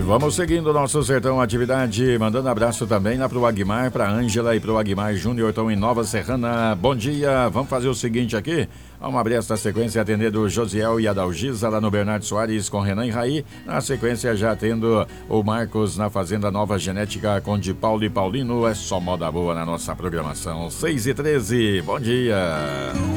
vamos seguindo o nosso Sertão Atividade, mandando abraço também lá pro Aguimar, pra Ângela e pro Aguimar Júnior, estão em Nova Serrana. Bom dia, vamos fazer o seguinte aqui, vamos abrir esta sequência atendendo o Josiel e a Dalgisa lá no Bernardo Soares com Renan e Raí, na sequência já atendo o Marcos na Fazenda Nova Genética com de Paulo e Paulino. É só moda boa na nossa programação. 6h13, bom dia.